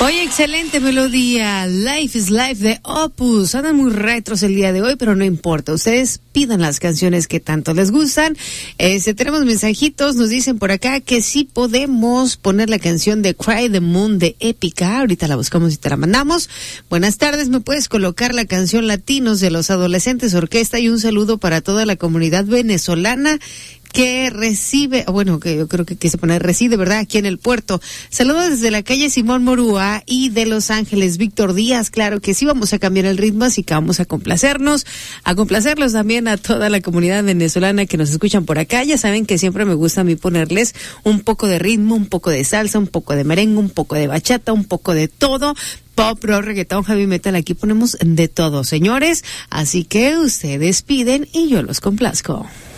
Oye, excelente melodía. Life is Life de Opus. Andan muy retros el día de hoy, pero no importa. Ustedes pidan las canciones que tanto les gustan. Tenemos mensajitos. Nos dicen por acá que sí podemos poner la canción de Cry the Moon de Épica. Ahorita la buscamos y te la mandamos. Buenas tardes. ¿Me puedes colocar la canción Latinos de los Adolescentes Orquesta? Y un saludo para toda la comunidad venezolana que recibe, bueno, que yo creo que quise poner reside, ¿verdad? Aquí en el puerto. Saludos desde la calle Simón Morúa y de Los Ángeles, Víctor Díaz. Claro que sí, vamos a cambiar el ritmo, así que vamos a complacerlos también a toda la comunidad venezolana que nos escuchan por acá. Ya saben que siempre me gusta a mí ponerles un poco de ritmo, un poco de salsa, un poco de merengue, un poco de bachata, un poco de todo. Pop, rock, reggaetón, heavy metal, aquí ponemos de todo, señores. Así que ustedes piden y yo los complazco.